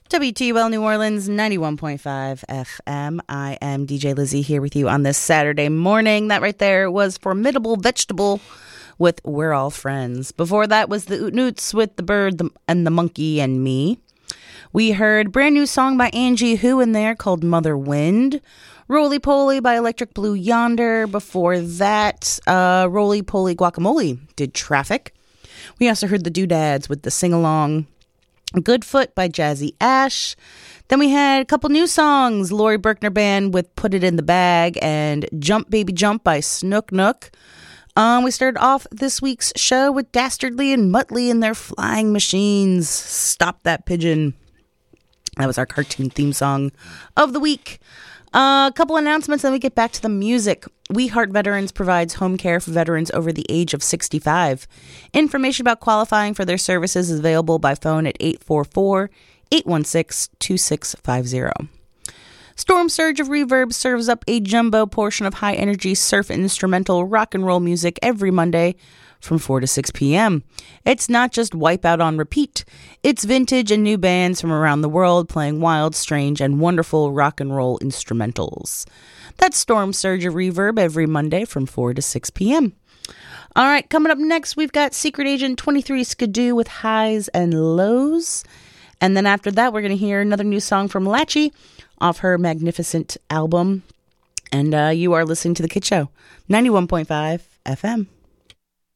WTUL New Orleans, 91.5 FM. I am DJ Lizzie here with you on this Saturday morning. That right there was Formidable Vegetable with We're All Friends. Before that was the Oot Noots with The Bird and the Monkey and Me. We heard brand new song by Angie Who in there called Mother Wind. Roly Poly by Electric Blue Yonder. Before that, Roly Poly Guacamole did Traffic. We also heard the Doodads with the sing-along Goodfoot by Jazzy Ash. Then we had a couple new songs. Laurie Berkner Band with Put It in the Bag and Jump Baby Jump by Snook Nook. We started off this week's show with Dastardly and Muttley and their Flying Machines. Stop That Pigeon. That was our cartoon theme song of the week. A couple announcements, then we get back to the music. We Heart Veterans provides home care for veterans over the age of 65. Information about qualifying for their services is available by phone at 844-816-2650. Storm Surge of Reverb serves up a jumbo portion of high-energy surf instrumental rock and roll music every Monday from 4 to 6 p.m. It's not just Wipeout on repeat. It's vintage and new bands from around the world playing wild, strange, and wonderful rock and roll instrumentals. That's Storm Surge of Reverb every Monday from 4 to 6 p.m. All right, coming up next, we've got Secret Agent 23 Skidoo with Highs and Lows. And then after that, we're going to hear another new song from Latchy off her Magnificent album. And you are listening to The Kid Show, 91.5 FM.